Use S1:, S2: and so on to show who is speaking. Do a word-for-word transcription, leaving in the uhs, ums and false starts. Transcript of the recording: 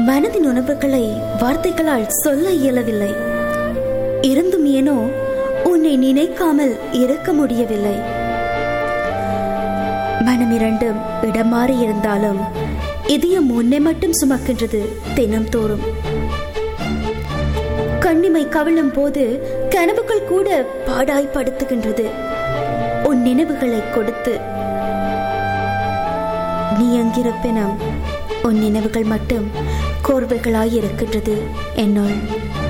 S1: மனதின் உணர்வுகளை வார்த்தைகளால் சொல்ல இயலவில்லை. இருந்தும் ஏனோ உன்னை நினைக்காமல் இருக்க முடியவில்லை. மனம் இரண்டும் இடம் மாறி இருந்தாலும் இதயம் உன்னை மட்டும் சுமக்கின்றது தினம் தோறும். கண்ணிமை கவிழும் போது கனவுகள் கூட பாடாய்படுத்துகின்றது உன் நினைவுகளை கொடுத்து. நீ எங்கிருப்பினும் உன் நினைவுகள் மட்டும் கோர்வைகளாயிருக்கின்றது என்னுள்.